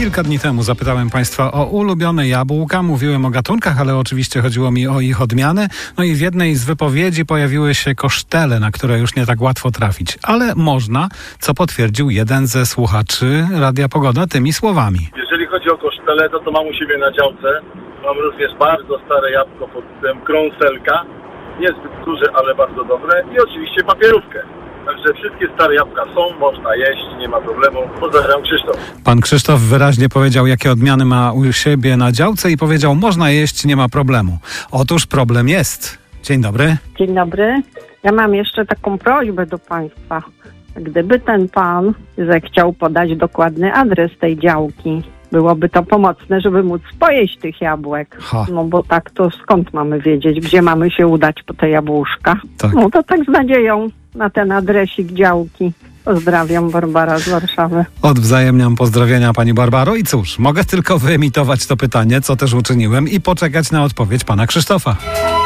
Kilka dni temu zapytałem Państwa o ulubione jabłka. Mówiłem o gatunkach, ale oczywiście chodziło mi o ich odmiany. No i w jednej z wypowiedzi pojawiły się kosztele, na które już nie tak łatwo trafić. Ale można, co potwierdził jeden ze słuchaczy Radia Pogoda tymi słowami. Jeżeli chodzi o kosztele, to mam u siebie na działce. Mam również bardzo stare jabłko pod tytułem krąselka. Niezbyt duże, ale bardzo dobre. I oczywiście papierówkę. Także wszystkie stare jabłka są, można jeść, nie ma problemu. Pozdrawiam, Krzysztof. Pan Krzysztof wyraźnie powiedział, jakie odmiany ma u siebie na działce i powiedział, można jeść, nie ma problemu. Otóż problem jest. Dzień dobry. Dzień dobry. Ja mam jeszcze taką prośbę do Państwa. Gdyby ten pan zechciał podać dokładny adres tej działki, byłoby to pomocne, żeby móc pojeść tych jabłek. No bo tak to skąd mamy wiedzieć, gdzie mamy się udać po te jabłuszka? Tak. No to tak z nadzieją na ten adresik działki. Pozdrawiam, Barbara z Warszawy. Odwzajemniam pozdrowienia Pani Barbaro i cóż, mogę tylko wyemitować to pytanie, co też uczyniłem i poczekać na odpowiedź Pana Krzysztofa.